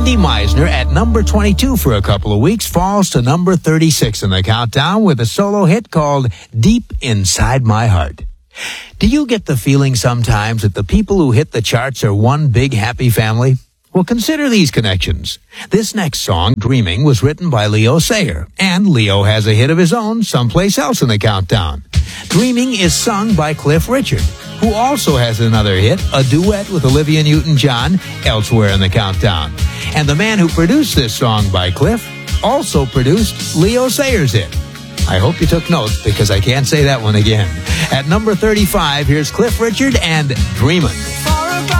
Randy Meisner at number 22 for a couple of weeks falls to number 36 in the countdown with a solo hit called Deep Inside My Heart. Do you get the feeling sometimes that the people who hit the charts are one big happy family? Well, consider these connections. This next song, Dreaming, was written by Leo Sayer, and Leo has a hit of his own someplace else in the countdown. Dreaming is sung by Cliff Richard, who also has another hit, a duet with Olivia Newton-John, elsewhere in the countdown. And the man who produced this song by Cliff also produced Leo Sayer's hit. I hope you took notes because I can't say that one again. At number 35, here's Cliff Richard and Dreamin'.